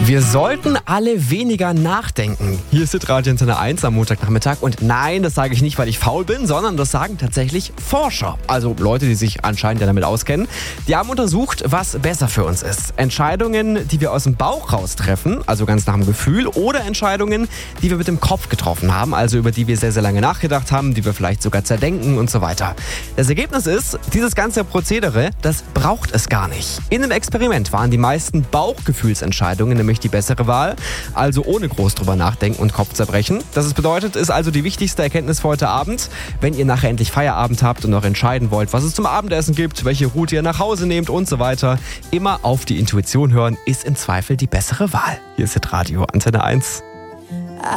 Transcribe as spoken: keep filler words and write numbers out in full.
Wir sollten alle weniger nachdenken. Hier ist Radio Antenne eins am Montagnachmittag. Und nein, das sage ich nicht, weil ich faul bin, sondern das sagen tatsächlich Forscher. Also Leute, die sich anscheinend ja damit auskennen. Die haben untersucht, was besser für uns ist. Entscheidungen, die wir aus dem Bauch raus treffen, also ganz nach dem Gefühl, oder Entscheidungen, die wir mit dem Kopf getroffen haben, also über die wir sehr, sehr lange nachgedacht haben, die wir vielleicht sogar zerdenken und so weiter. Das Ergebnis ist, dieses ganze Prozedere, das braucht es gar nicht. In einem Experiment waren die meisten Bauchgefühlsentscheidungen nämlich die bessere Wahl, also ohne groß drüber nachdenken und Kopfzerbrechen. Das es bedeutet, ist also die wichtigste Erkenntnis für heute Abend. Wenn ihr nachher endlich Feierabend habt und noch entscheiden wollt, was es zum Abendessen gibt, welche Route ihr nach Hause nehmt und so weiter, immer auf die Intuition hören, ist im Zweifel die bessere Wahl. Hier ist Radio Antenne eins.